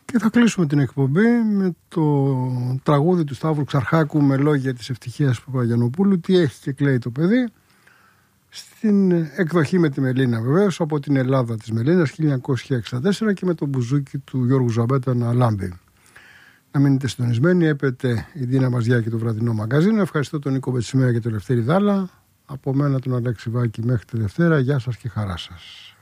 Και θα κλείσουμε την εκπομπή με το τραγούδι του Σταύρου Ξαρχάκου με λόγια της Ευτυχίας Παπαγιαννοπούλου, «Τι έχει και κλαίει το παιδί», στην εκδοχή με τη Μελίνα βεβαίως, από την Ελλάδα της Μελίνας 1964 και με το μπουζούκι του Γιώργου Ζαμπέτα να λάμπει. Να μείνετε συντονισμένοι, έπεται η Δίνα Μαζιά και το βραδινό μαγκαζίνο. Ευχαριστώ τον Νίκο Μπετσιμέα και τον Λευτέρη Δάλα. Από μένα τον Αλέξη Βάκη μέχρι τη Δευτέρα. Γεια σας και χαρά σας.